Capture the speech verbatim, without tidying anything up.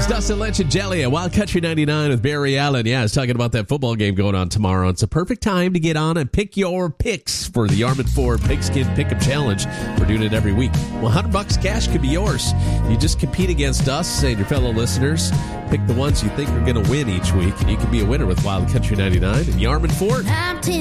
It's Dustin Lynch and Jelly at Wild Country ninety-nine with Barry Allen. Yeah, I was talking about that football game going on tomorrow. It's a perfect time to get on and pick your picks for the Armin Ford Pigskin Pick'em Challenge. We're doing it every week. Well, one hundred bucks cash could be yours. You just compete against us and your fellow listeners. Pick the ones you think are going to win each week, and you can be a winner with Wild Country ninety-nine and the Armin Ford.